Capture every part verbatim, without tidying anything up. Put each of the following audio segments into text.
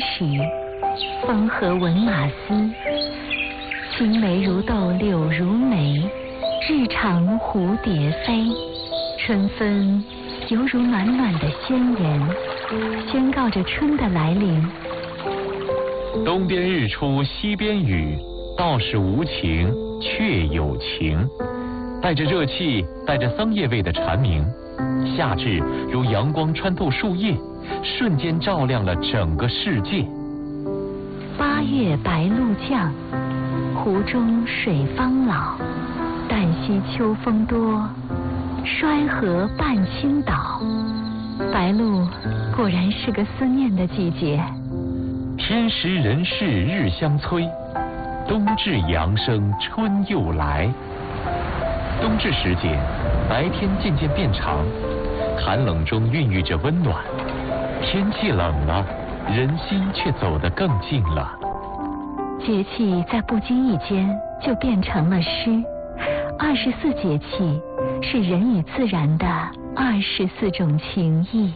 时，风和闻马嘶。青梅如豆柳如眉，日长蝴蝶飞。春分犹如暖暖的宣言，宣告着春的来临。 东边日出西边雨，道是无晴却有晴。带着热气，带着桑叶味的蝉鸣，夏至如阳光穿透树叶，瞬间照亮了整个世界。 八月白露降，湖中水方老。旦夕秋风多，衰河半倾倒。白露果然是个思念的季节。 天时人事日相催，冬至阳生春又来。冬至时节，白天渐渐变长，寒冷中孕育着温暖。天气冷了，人心却走得更近了。 节气在不经意间就变成了诗。二十四节气是人与自然的二十四种情谊。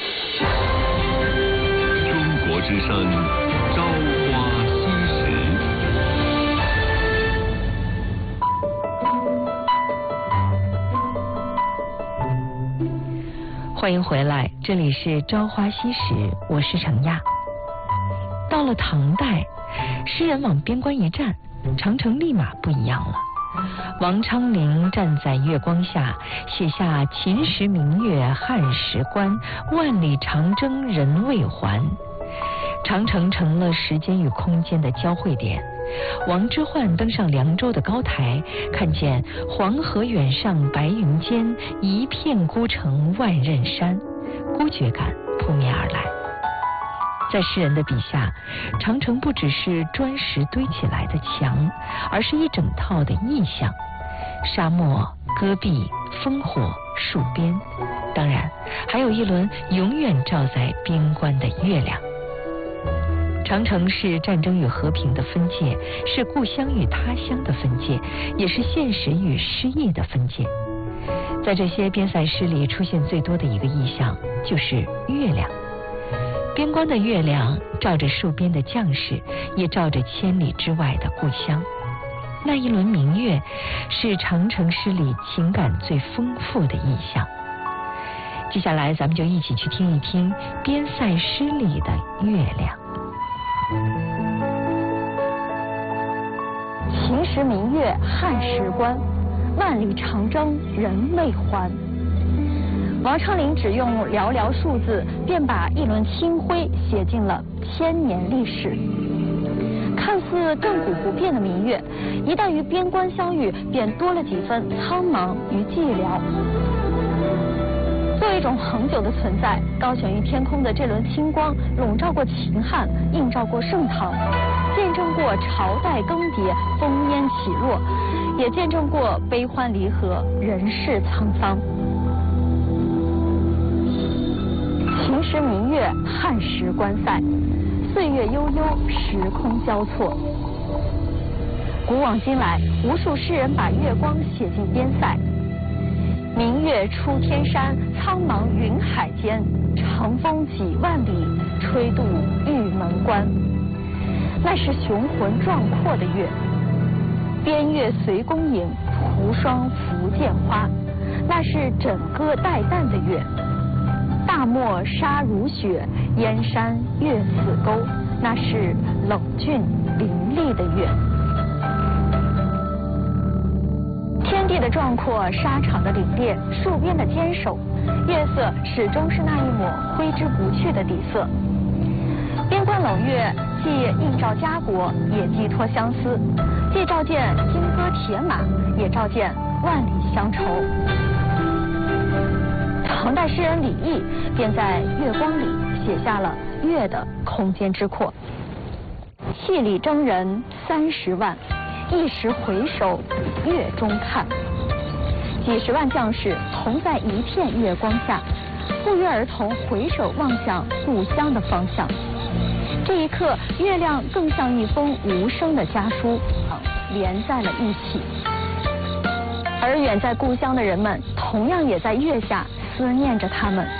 中国之声，朝花夕拾。 欢迎回来，这里是朝花夕拾，我是程亚。到了唐代，诗人往边关一站，长城立马不一样了。王昌龄站在月光下，写下秦时明月汉时关，万里长征人未还。长城成了时间与空间的交汇点。王之涣登上凉州的高台，看见黄河远上白云间，一片孤城万仞山，孤绝感扑面而来。在诗人的笔下，长城不只是砖石堆起来的墙，而是一整套的意象：沙漠、戈壁、烽火、戍边，当然还有一轮永远照在边关的月亮。长城是战争与和平的分界，是故乡与他乡的分界，也是现实与诗意的分界。在这些边塞诗里出现最多的一个意象就是月亮。边关的月亮照着戍边的将士，也照着千里之外的故乡。那一轮明月是长城诗里情感最丰富的意象。接下来咱们就一起去听一听边塞诗里的月亮。 秦时明月汉时关，万里长征人未还。王昌龄只用寥寥数字，便把一轮清辉写进了千年历史。看似亘古不变的明月，一旦与边关相遇，便多了几分苍茫与寂寥。作为一种恒久的存在，高悬于天空的这轮清光，笼罩过秦汉，映照过盛唐，见证过朝代更迭，烽烟起落，也见证过悲欢离合，人世沧桑。秦时明月汉时关塞，岁月悠悠，时空交错。古往今来，无数诗人把月光写进边塞。明月出天山，苍茫云海间，长风几万里，吹渡玉门关。那是雄浑壮阔的月，边月随公影，蒲霜拂剑花。那是枕歌待旦的月，大漠沙如雪，燕山月似钩。那是冷峻凌厉的月。天地的壮阔，沙场的凛冽，戍边的坚守，月色始终是那一抹挥之不去的底色。边关冷月，既映照家国，也寄托相思，既照见金戈铁马，也照见万里乡愁。唐代诗人李益便在月光里写下了月的空间之阔。戏里征人三十万，一时回首月中看。几十万将士同在一片月光下，不约而同回首望向故乡的方向。这一刻，月亮更像一封无声的家书，连在了一起。而远在故乡的人们，同样也在月下思念着他们。